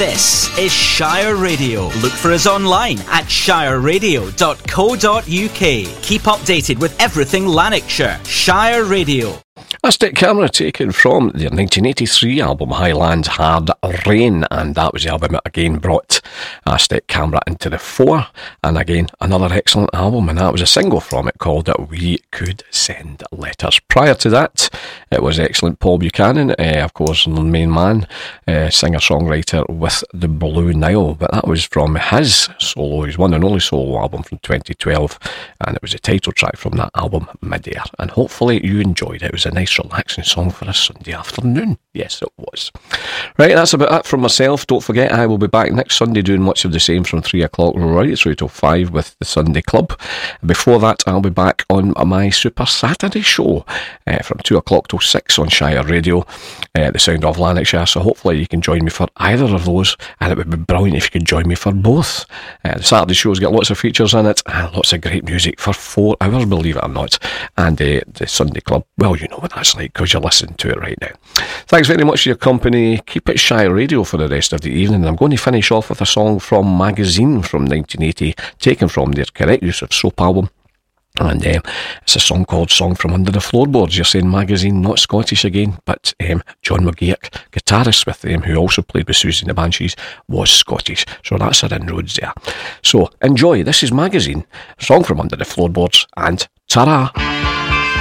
This is Shire Radio. Look for us online at shireradio.co.uk. Keep updated with everything Lanarkshire. Shire Radio. Aztec Camera, taken from their 1983 album Highland Hard Rain, and that was the album that again brought Aztec Camera into the fore, and again another excellent album, and that was a single from it called We Could Send Letters. Prior to that, it was excellent Paul Buchanan, of course, the main man, singer-songwriter with the Blue Nile, but that was from his one and only solo album from 2012, and it was the title track from that album, Midair, and hopefully you enjoyed it. It was a nice relaxing song for a Sunday afternoon. Yes, it was. Right, that's about it from myself. Don't forget, I will be back next Sunday doing much of the same from 3 o'clock right through till 5 with the Sunday Club. Before that, I'll be back on my Super Saturday show from 2 o'clock till 6 on Shire Radio, the sound of Lanarkshire. So hopefully you can join me for either of those, and it would be brilliant if you could join me for both. The Saturday show's got lots of features in it and lots of great music for 4 hours, believe it or not. And the Sunday Club, well, you know what that's like because you're listening to it right now. Thanks very much for your company. Keep it Shire Radio for the rest of the evening. I'm going to finish off with a song from Magazine from 1980, taken from their Correct Use of Soap album. And it's a song called Song from Under the Floorboards. You're saying Magazine, not Scottish again, but John McGeoch, guitarist with them, who also played with Susie and the Banshees, was Scottish. So that's our inroads there. So enjoy. This is Magazine, Song from Under the Floorboards, and ta-ra!